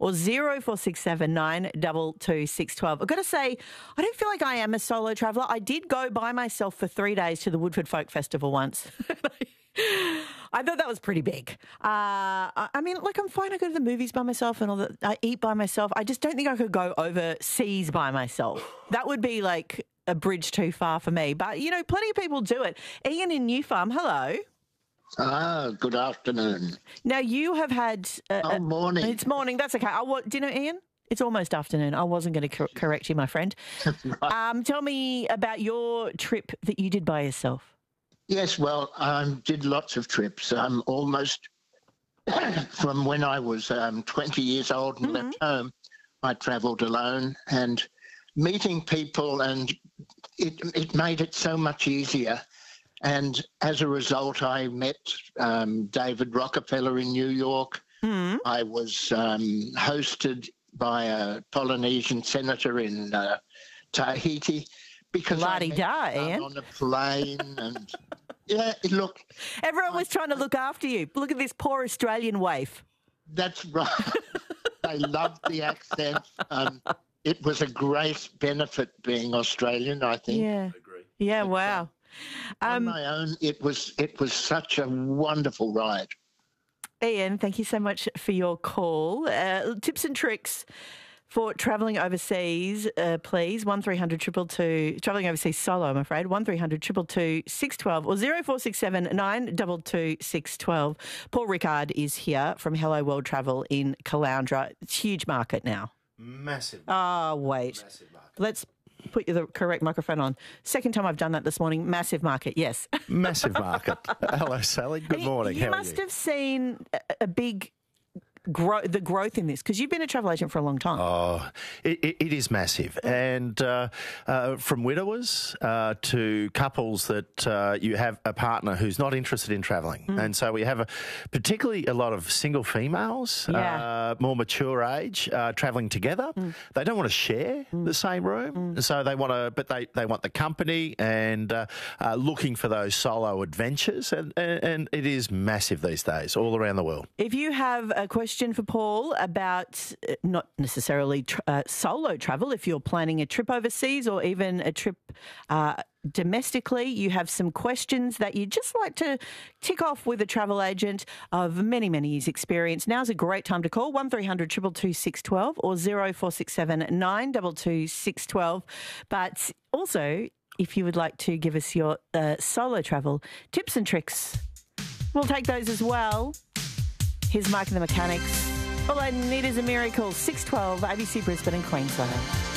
or 0467 922 612. I've got to say, I don't feel like I am a solo traveller. I did go by myself for 3 days to the Woodford Folk Festival once. I thought that was pretty big. I mean, like, I'm fine. I go to the movies by myself and all that. I eat by myself. I just don't think I could go overseas by myself. That would be like a bridge too far for me. But, you know, plenty of people do it. Ian in New Farm, hello. Good afternoon. Now, you have had... morning. It's morning. That's okay. Do you know, Ian? It's almost afternoon. I wasn't going to correct you, my friend. Right. Tell me about your trip that you did by yourself. Yes, well, I did lots of trips. Almost from when I was 20 years old and left home, I travelled alone, and meeting people, and it made it so much easier. And as a result, I met David Rockefeller in New York. I was hosted by a Polynesian senator in Tahiti. Because La-di-da, Ian. On a plane and yeah, look. Everyone was trying to look after you. Look at this poor Australian waif. That's right. They loved the accent. It was a great benefit being Australian, I think. Yeah. I agree. Yeah, wow. On my own, it was such a wonderful ride. Ian, thank you so much for your call. Tips and tricks for travelling overseas, please, 1300 222, travelling overseas solo, I'm afraid, 1300 222 612 or 0467 922 612. Paul Rickard is here from Hello World Travel in Caloundra. It's a huge market now. Massive. Oh, wait. Massive market. Let's put the correct microphone on. Second time I've done that this morning. Massive market, yes. Massive market. Hello, Sally. Good morning. You How are must have seen a big... the growth in this, because you've been a travel agent for a long time. Oh, it is massive. And from widowers to couples that you have a partner who's not interested in travelling. And so we have particularly a lot of single females, more mature age, travelling together. They don't want to share the same room. So they want to, but they want the company and looking for those solo adventures. And it is massive these days all around the world. If you have a question for Paul about not necessarily solo travel, if you're planning a trip overseas or even a trip domestically, you have some questions that you'd just like to tick off with a travel agent of many, many years' experience, now's a great time to call 1300 222 612 or 0467 922 612. But also, if you would like to give us your solo travel tips and tricks, we'll take those as well. Here's Mike and the Mechanics. All I Need Is a Miracle, 612, ABC Brisbane and Queensland.